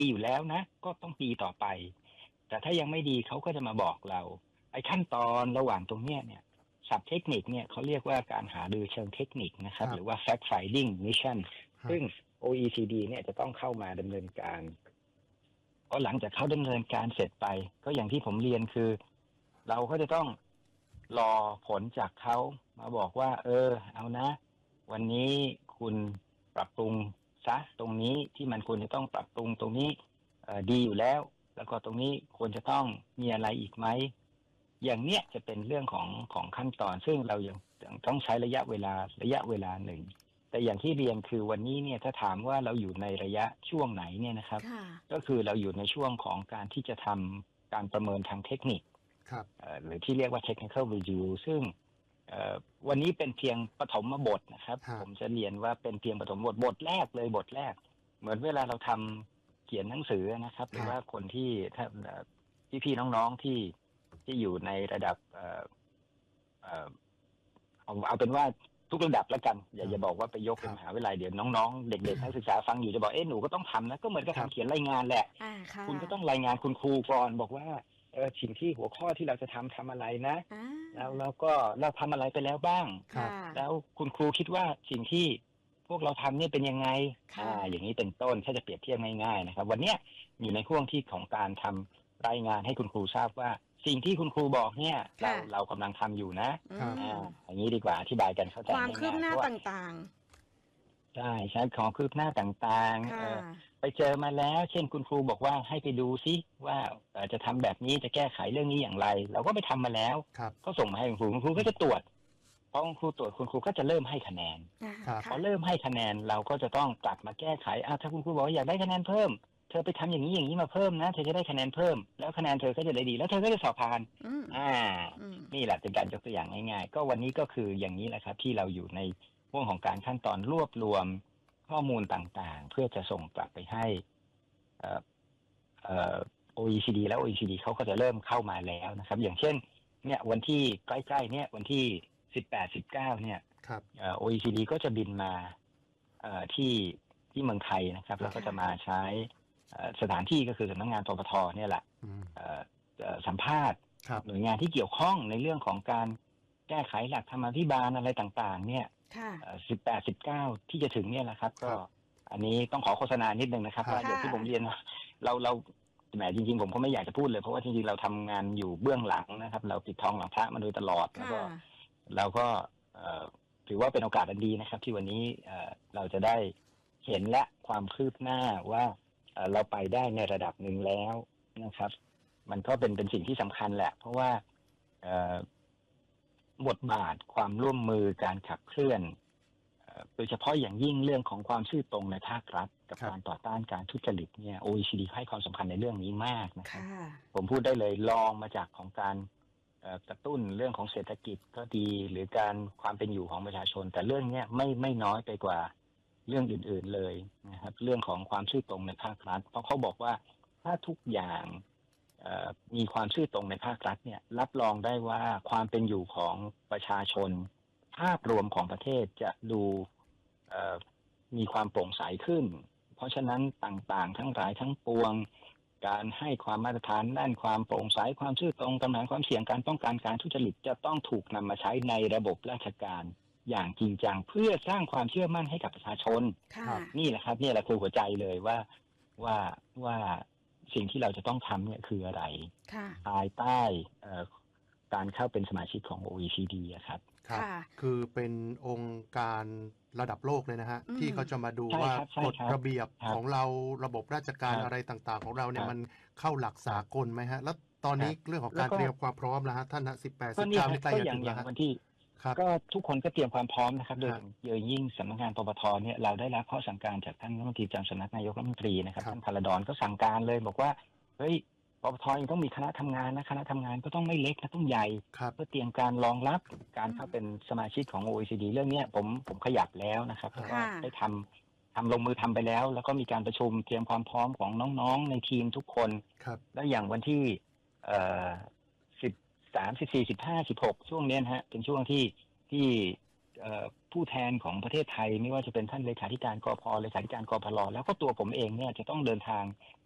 ดีอยู่แล้วนะก็ต้องดีต่อไปแต่ถ้ายังไม่ดีเขาก็จะมาบอกเราไอ้ขั้นตอนระหว่างตรงเนี้ยเนี่ยศัพท์เทคนิคเนี่ยเขาเรียกว่าการหารือเชิงเทคนิคนะครับหรือว่า fact finding mission ซึ่ง OECD เนี่ยจะต้องเข้ามาดำเนินการพอหลังจากเขาดำเนินการเสร็จไปก็อย่างที่ผมเรียนคือเราก็จะต้องรอผลจากเขามาบอกว่าเอานะวันนี้คุณปรับปรุงซะตรงนี้ที่มันควรจะต้องปรับปรุงตรงนี้ดีอยู่แล้วแล้วก็ตรงนี้ควรจะต้องมีอะไรอีกไหมอย่างเนี้ยจะเป็นเรื่องของขั้นตอนซึ่งเรายังต้องใช้ระยะเวลาหนึ่งแต่อย่างที่เรียนคือวันนี้เนี่ยถ้าถามว่าเราอยู่ในระยะช่วงไหนเนี่ยนะครับก็คือเราอยู่ในช่วงของการที่จะทำการประเมินทางเทคนิคหรือที่เรียกว่า technical review ซึ่งวันนี้เป็นเพียงปฐมบทนะครับผมจะเรียนว่าเป็นเพียงปฐมบทแรกเลยบทแรกเหมือนเวลาเราทำเขียนหนังสือนะครับหรือว่าคนที่ถ้าพี่ๆน้องๆที่อยู่ในระดับเอาเป็นว่าทุกระดับแล้วกันอย่าบอกว่าไปยกเป็นมหาวิทยาลัยเดี๋ยวน้องๆเด็กๆนักศึกษาฟังอยู่จะบอกหนูก็ต้องทำนะก็เหมือนกับการเขียนรายงานแหละคุณก็ต้องรายงานคุณครูก่อนบอกว่าสิ่งที่หัวข้อที่เราจะทำอะไรนะแล้วก็เราทำอะไรไปแล้วบ้างแล้วคุณครูคิดว่าสิ่งที่พวกเราทำเนี่ยเป็นยังไงอย่างนี้เป็นต้นถ้าจะเปรียบเทียบง่ายๆนะครับวันนี้อยู่ในช่วงที่ของการทำรายงานให้คุณครูทราบว่าสิ่งที่คุณครูบอกเนี่ยเรากำลังทำอยู่นะอย่างนี้ดีกว่าอธิบายกันเข้าใจความคืบหน้าต่างๆใช่ความคืบหน้าต่างๆไปเจอมาแล้วเช่นคุณครูบอกว่าให้ไปดูซิว่าจะทำแบบนี้จะแก้ไขเรื่องนี้อย่างไรเราก็ไปทำมาแล้วก็ส่งมาให้คุณครูก็จะตรวจพอคุณครูตรวจคุณครูก็จะเริ่มให้คะแนนพอเริ่มให้คะแนนเราก็จะต้องกลับมาแก้ไขถ้าคุณครูบอกว่าอยากได้คะแนนเพิ่มเธอไปทำอย่างนี้มาเพิ่มนะเธอจะได้คะแนนเพิ่มแล้วคะแนนเธอก็จะได้ดีแล้วเธอก็จะสอบผ่านนี่แหละเป็นการยกตัวอย่างง่ายๆก็วันนี้ก็คืออย่างนี้แหละครับที่เราอยู่ในช่วงของการขั้นตอนรวบรวมข้อมูลต่างๆเพื่อจะส่งกลับไปให้OECD แล้ว OECD เขาก็จะเริ่มเข้ามาแล้วนะครับอย่างเช่นเนี่ยวันที่ใกล้ๆเนี่ยวันที่18-19เนี่ยOECD ก็จะบินมาที่เมืองไทยนะครับแล้วก็จะมาใช้สถานที่ก็คือสำนักงานปปทเนี่ยแหละสัมภาษณ์หน่วยงานที่เกี่ยวข้องในเรื่องของการแก้ไขหลักธรรมาภิบาลอะไรต่างๆเนี่ย18-19ที่จะถึงเนี่ยแหละครับก็อันนี้ต้องขอโฆษณานิดนึงนะครับว่าอย่างที่ผมเรียนเราแหมจริงๆผมก็ไม่อยากจะพูดเลยเพราะว่าจริงๆเราทำงานอยู่เบื้องหลังนะครับเราปิดทองหลังพระมาโดยตลอดแล้วก็เราก็ถือว่าเป็นโอกาสอันดีนะครับที่วันนี้เราจะได้เห็นและความคืบหน้าว่าเราไปได้ในระดับหนึ่งแล้วนะครับมันก็เป็นสิ่งที่สำคัญแหละเพราะว่าบทบาทความร่วมมือการขับเคลื่อนโดยเฉพาะอย่างยิ่งเรื่องของความซื่อตรงในภาครัฐกับการต่อต้านการทุจริตเนี่ย OECD ให้ความสำคัญในเรื่องนี้มากนะครับผมพูดได้เลยลองมาจากของการกระตุ้นเรื่องของเศรษฐกิจก็ดีหรือการความเป็นอยู่ของประชาชนแต่เรื่องนี้ไม่น้อยไปกว่าเรื่องอื่นๆเลยนะครับเรื่องของความซื่อตรงในภาครัฐเพราะเขาบอกว่าถ้าทุกอย่างมีความซื่อตรงในภาครัฐเนี่ยรับรองได้ว่าความเป็นอยู่ของประชาชนภาพรวมของประเทศจะดูมีความโปร่งใสขึ้นเพราะฉะนั้นต่างๆทั้งหลายทั้งปวงการให้ความมาตรฐานด้านความโปร่งใสความซื่อตรงกำจัดความเสี่ยงการป้องกันการทุจริตจะต้องถูกนำมาใช้ในระบบราชการอย่างจริงจังเพื่อสร้างความเชื่อมั่นให้กับประชาชนนี่แหละครับนี่แหละคือหัวใจเลยว่าสิ่งที่เราจะต้องทำเนี่ยคืออะไรภายใต้การเข้าเป็นสมาชิกของ OECD ครับคือเป็นองค์การระดับโลกเลยนะฮะที่เขาจะมาดูว่ากฎระเบียบของเราระบบราชการอะไรต่างๆของเราเนี่ยมันเข้าหลักสากลไหมฮะแล้วตอนนี้เรื่องของการเตรียมความพร้อมนะฮะท่านนะ18-19นี่ใกล้จะถึงแล้วฮะก็ทุกคนก็เตรียมความพร้อมนะครับโดยยิ่งสำนักงานปปทเนี่ยเราได้รับข้อสั่งการจากท่านรัฐมนตรีประจำสำนักนายกรัฐมนตรีนะครับท่านพลดอนก็สั่งการเลยบอกว่าเฮ้ยปปทยังต้องมีคณะทำงานนะคณะทำงานก็ต้องไม่เล็กนะต้องใหญ่เพื่อเตรียมการรองรับการเข้าเป็นสมาชิกของ OECD เรื่องนี้ผมขยับแล้วนะครับแล้วก็ได้ทำลงมือทำไปแล้วแล้วก็มีการประชุมเตรียมความพร้อมของน้องๆในทีมทุกคนแล้วอย่างวันที่13 14 15 16ช่วงนี้นะฮะเป็นช่วงที่ผู้แทนของประเทศไทยไม่ว่าจะเป็นท่านเลขาธิการกพ.เลขาธิการกพล.แล้วก็ตัวผมเองเนี่ยจะต้องเดินทาง